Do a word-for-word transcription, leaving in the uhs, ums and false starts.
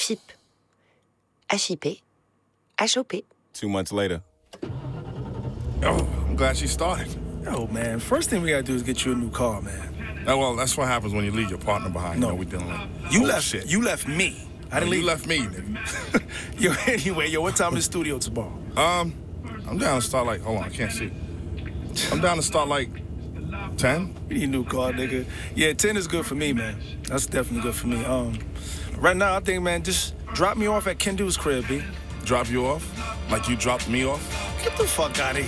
Chip. H I P. H O P. Two months later. Oh, I'm glad she started. Yo, man, first thing we gotta do is get you a new car, man. Oh, well, that's what happens when you leave your partner behind. No. You know, we dealing with You old left shit. You left me. I didn't you leave. left me, nigga. Yo, anyway, yo, what time is the studio tomorrow? Um, I'm down to start like, hold on, I can't see. I'm down to start like ten. You need a new car, nigga. Yeah, ten is good for me, man. That's definitely good for me. Um, right now, I think, man, just drop me off at Kendu's crib, B. Drop you off? Like you dropped me off? Get the fuck out of